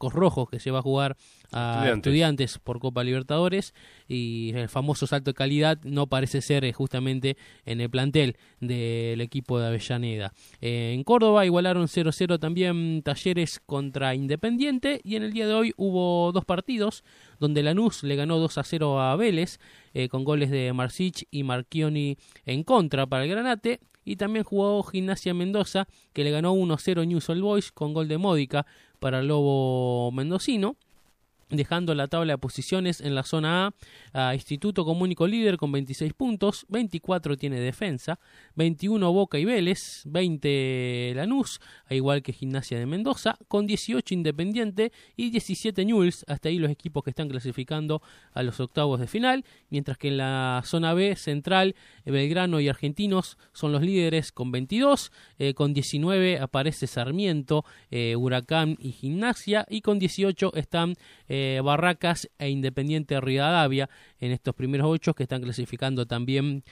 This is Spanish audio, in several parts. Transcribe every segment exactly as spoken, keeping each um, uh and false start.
cascos rojos que se va a jugar a estudiantes. estudiantes por Copa Libertadores, y el famoso salto de calidad no parece ser eh, justamente en el plantel del equipo de Avellaneda. Eh, en Córdoba igualaron cero a cero también Talleres contra Independiente, y en el día de hoy hubo dos partidos donde Lanús le ganó dos a cero a Vélez, eh, con goles de Marcich y Marchioni en contra para el Granate. Y también jugó Gimnasia Mendoza, que le ganó uno a cero a Newell's Old Boys con gol de Módica para el Lobo mendocino, dejando la tabla de posiciones en la zona A a Instituto Comunico líder con veintiséis puntos, veinticuatro tiene Defensa, veintiuno Boca y Vélez, veinte Lanús, a igual que Gimnasia de Mendoza, con dieciocho Independiente y diecisiete Newell's. Hasta ahí los equipos que están clasificando a los octavos de final, mientras que en la zona B central, Belgrano y Argentinos son los líderes con veintidós, eh, con diecinueve aparece Sarmiento, eh, Huracán y Gimnasia, y con dieciocho están eh, Barracas e Independiente Rivadavia, en estos primeros ocho que están clasificando también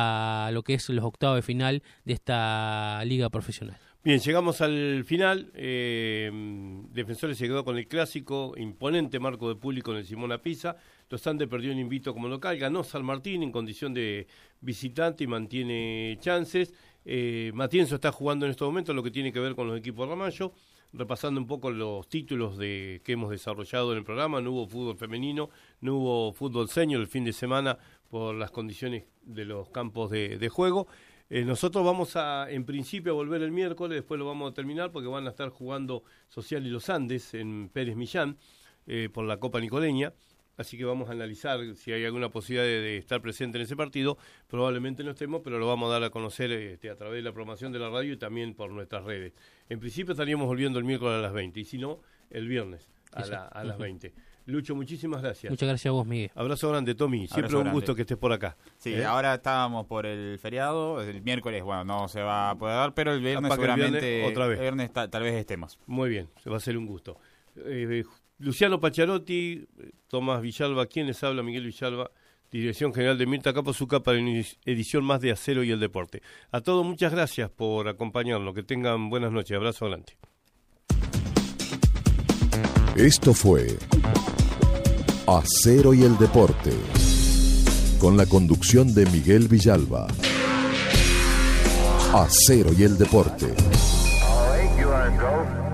a lo que es los octavos de final de esta liga profesional. Bien, llegamos al final. eh, Defensores se quedó con el clásico, imponente marco de público en el Simón Apisa. Los Andes perdió un invito como local, ganó San Martín en condición de visitante y mantiene chances. eh, Matienzo está jugando en estos momentos lo que tiene que ver con los equipos de Ramallo. Repasando un poco los títulos de que hemos desarrollado en el programa, no hubo fútbol femenino, no hubo fútbol senior el fin de semana por las condiciones de los campos de, de juego. Eh, nosotros vamos a, en principio, a volver el miércoles, después lo vamos a terminar porque van a estar jugando Social y los Andes en Pérez Millán eh, por la Copa Nicoleña. Así que vamos a analizar si hay alguna posibilidad de, de estar presente en ese partido. Probablemente no estemos, pero lo vamos a dar a conocer este, a través de la programación de la radio y también por nuestras redes. En principio estaríamos volviendo el miércoles a las veinte, y si no, el viernes a, la, a las veinte. Lucho, muchísimas gracias. Muchas gracias a vos, Miguel. Abrazo grande, Tommy. Siempre Abrazo un grande. gusto que estés por acá. Sí, ¿Eh? ahora estábamos por el feriado, el miércoles, bueno, no se va a poder dar, pero el viernes Capaz que el seguramente, viernes, otra vez. el viernes ta, tal vez estemos. Muy bien, se va a ser un gusto. Eh, Luciano Pacharotti, Tomás Villalba, quien les habla, Miguel Villalba, Dirección General de Mirta Capozuca para la edición más de Acero y el Deporte. A todos, muchas gracias por acompañarnos. Que tengan buenas noches. Abrazo adelante. Esto fue Acero y el Deporte, con la conducción de Miguel Villalba. Acero y el Deporte. All right, you are go.